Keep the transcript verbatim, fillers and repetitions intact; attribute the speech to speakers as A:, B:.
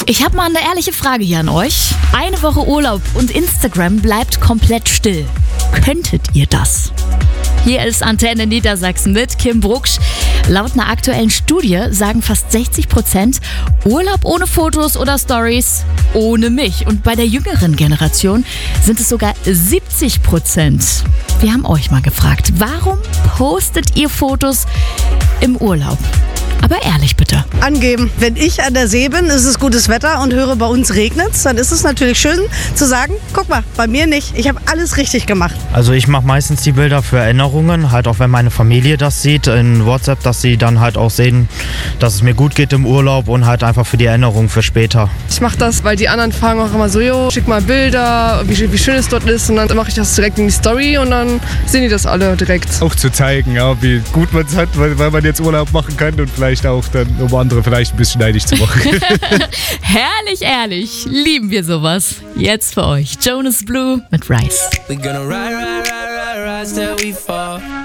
A: Ich habe mal eine ehrliche Frage hier an euch. Eine Woche Urlaub und Instagram bleibt komplett still. Könntet ihr das? Hier ist Antenne Niedersachsen mit Kim Brucksch. Laut einer aktuellen Studie sagen fast sechzig Prozent Urlaub ohne Fotos oder Stories ohne mich. Und bei der jüngeren Generation sind es sogar siebzig Prozent. Wir haben euch mal gefragt, warum postet ihr Fotos im Urlaub? Aber ehrlich bitte.
B: Angeben. Wenn ich an der See bin, ist es gutes Wetter und höre, bei uns regnet's, dann ist es natürlich schön zu sagen, guck mal, bei mir nicht. Ich habe alles richtig gemacht.
C: Also ich mache meistens die Bilder für Erinnerungen, halt auch wenn meine Familie das sieht in WhatsApp, dass sie dann halt auch sehen, dass es mir gut geht im Urlaub und halt einfach für die Erinnerung für später.
D: Ich mache das, weil die anderen fragen auch immer so, jo, schick mal Bilder, wie, wie schön es dort ist, und dann mache ich das direkt in die Story und dann sehen die das alle direkt.
E: Auch zu zeigen, ja, wie gut man es hat, weil, weil man jetzt Urlaub machen kann und vielleicht auch dann, um andere vielleicht ein bisschen neidisch zu machen.
A: Herrlich, ehrlich. Lieben wir sowas. Jetzt für euch Jonas Blue mit Rise.
F: We gonna ride, ride, ride, ride, rise till we fall.